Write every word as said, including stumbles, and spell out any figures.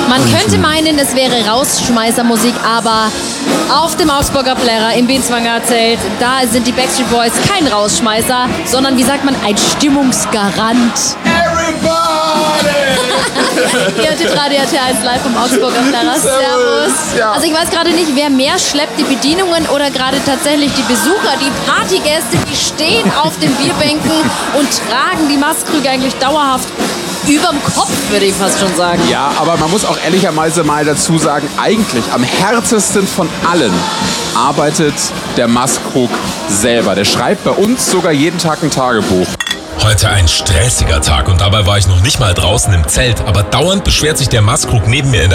Man könnte meinen, es wäre Rausschmeißermusik, aber auf dem Augsburger Plärrer im Bienzwanger Zelt, da sind die Backstreet Boys kein Rausschmeißer, sondern, wie sagt man, ein Stimmungsgarant. Ihr hört Radio R T eins live vom Augsburger Plärrer. Servus. Ja. Also ich weiß gerade nicht, wer mehr schleppt, die Bedienungen oder gerade tatsächlich die Besucher, die Partygäste, die stehen auf den Bierbänken und tragen die Mastkrüge eigentlich dauerhaft überm Kopf, würde ich fast schon sagen. Ja, aber man muss auch ehrlicherweise mal dazu sagen, eigentlich am härtesten von allen arbeitet der Mastkrug selber. Der schreibt bei uns sogar jeden Tag ein Tagebuch. Heute ein stressiger Tag und dabei war ich noch nicht mal draußen im Zelt, aber dauernd beschwert sich der Mastkrug neben mir in der